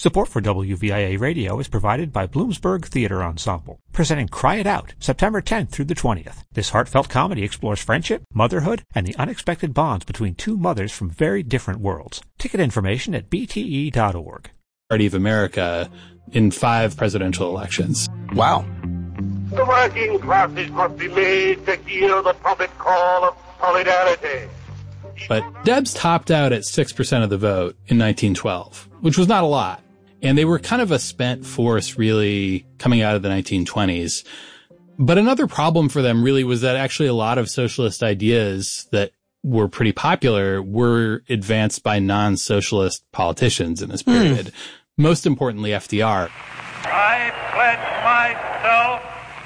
Support for WVIA Radio is provided by Bloomsburg Theater Ensemble, presenting Cry It Out, September 10th through the 20th. This heartfelt comedy explores friendship, motherhood, and the unexpected bonds between two mothers from very different worlds. Ticket information at bte.org. Party of America in 5 presidential elections. Wow. The working classes must be made to hear the trumpet call of solidarity. But Debs topped out at 6% of the vote in 1912, which was not a lot. And they were kind of a spent force really coming out of the 1920s. But another problem for them really was that actually a lot of socialist ideas that were pretty popular were advanced by non-socialist politicians in this period. Most importantly, FDR. I pledge myself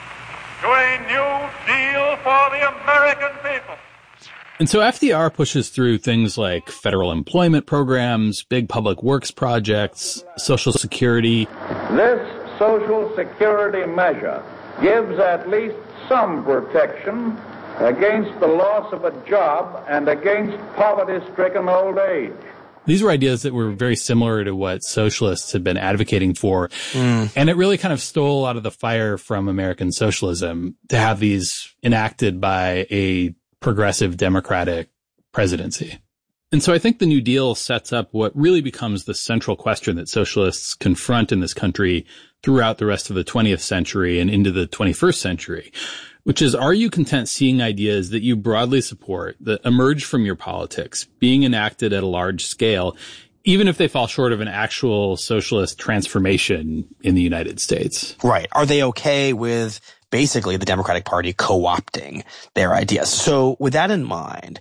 to a new deal for the American people. And so FDR pushes through things like federal employment programs, big public works projects, Social Security. This Social Security measure gives at least some protection against the loss of a job and against poverty-stricken old age. These were ideas that were very similar to what socialists had been advocating for. And it really kind of stole out of the fire from American socialism to have these enacted by a progressive democratic presidency. And so I think the New Deal sets up what really becomes the central question that socialists confront in this country throughout the rest of the 20th century and into the 21st century, which is, are you content seeing ideas that you broadly support that emerge from your politics being enacted at a large scale, even if they fall short of an actual socialist transformation in the United States? Right. Are they okay with basically the Democratic Party co-opting their ideas? So with that in mind,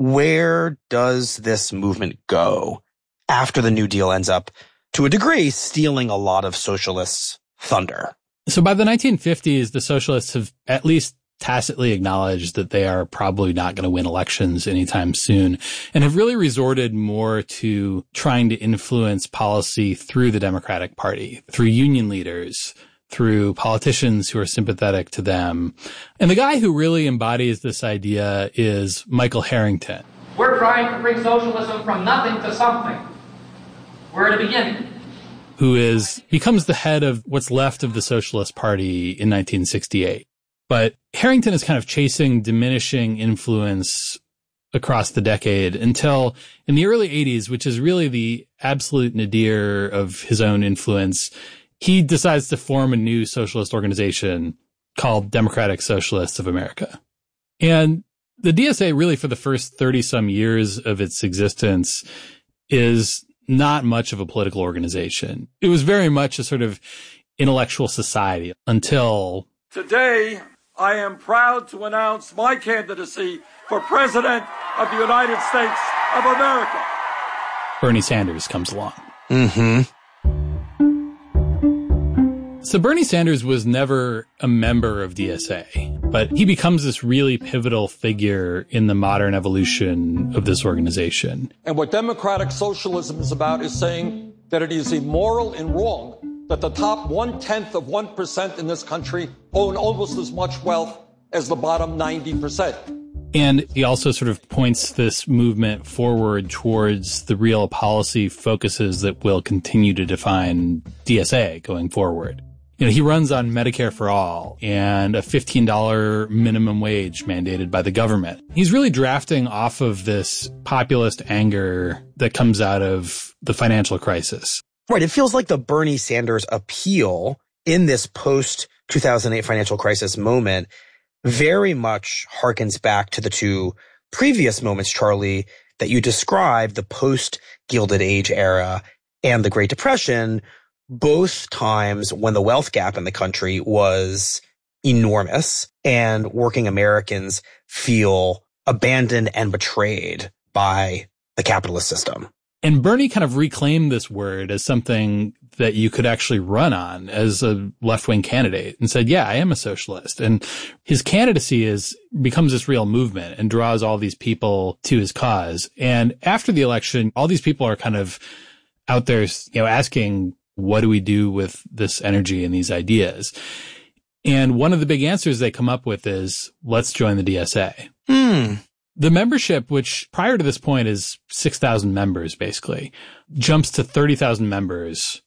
where does this movement go after the New Deal ends up, to a degree, stealing a lot of socialists' thunder? So by the 1950s, the socialists have at least tacitly acknowledged that they are probably not going to win elections anytime soon, and have really resorted more to trying to influence policy through the Democratic Party, through union leaders, through politicians who are sympathetic to them. And the guy who really embodies this idea is Michael Harrington. We're trying to bring socialism from nothing to something. We're at a beginning. Who becomes the head of what's left of the Socialist Party in 1968. But Harrington is kind of chasing diminishing influence across the decade until in the early 80s, which is really the absolute nadir of his own influence, he decides to form a new socialist organization called Democratic Socialists of America. And the DSA really for the first 30-some years of its existence is not much of a political organization. It was very much a sort of intellectual society until... Today, I am proud to announce my candidacy for President of the United States of America. Bernie Sanders comes along. So Bernie Sanders was never a member of DSA, but he becomes this really pivotal figure in the modern evolution of this organization. And what democratic socialism is about is saying that it is immoral and wrong that the top 0.1% in this country own almost as much wealth as the bottom 90%. And he also sort of points this movement forward towards the real policy focuses that will continue to define DSA going forward. You know, he runs on Medicare for all and a $15 minimum wage mandated by the government. He's really drafting off of this populist anger that comes out of the financial crisis. Right. It feels like the Bernie Sanders appeal in this post-2008 financial crisis moment very much harkens back to the two previous moments, Charlie, that you described, the post-Gilded Age era and the Great Depression, both times when the wealth gap in the country was enormous and working Americans feel abandoned and betrayed by the capitalist system. And Bernie kind of reclaimed this word as something that you could actually run on as a left-wing candidate and said, yeah, I am a socialist. And his candidacy becomes this real movement and draws all these people to his cause. And after the election, all these people are kind of out there, asking, what do we do with this energy and these ideas? And one of the big answers they come up with is, let's join the DSA. The membership, which prior to this point is 6,000 members, basically, jumps to 30,000 members